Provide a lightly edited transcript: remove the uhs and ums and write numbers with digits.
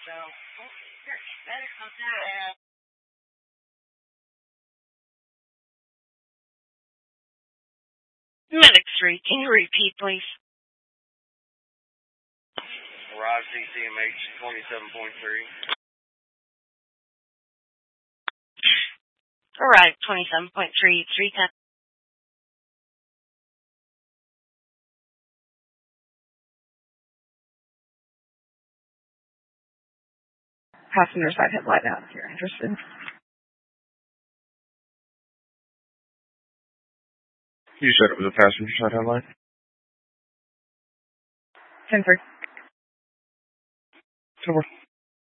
Medic 3, can you repeat, please? Arrive CCMH 27.3. Arrive 27.3, 310. Passenger side headlight out if you're interested. You said it was a passenger side headlight? 10-3. 10-4.